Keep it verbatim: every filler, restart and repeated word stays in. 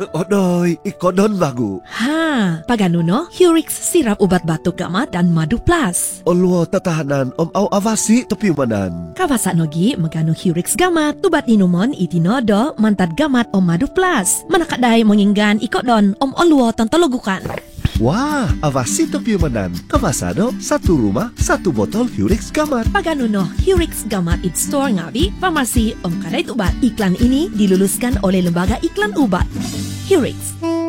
Odoy, ikodon bagu. Ha, pagano no? Hurix sirap ubat batuk gamat dan madu plus. Olwo tatahanan om au avasi topi manan. Kawasa nogi magano Hurix gamat, tubat inumon itinodo mantad gamat om madu plus. Manakadai menginggan ikodon om olwo tantologukan. Wah, avasi topi manan. Kawasano, satu rumah, satu botol Hurix gamat. Pagano no, Hurix gamat it store ngabi, pharmacy om kadait ubat. Iklan ini diluluskan oleh Lembaga Iklan Ubat. Hurix.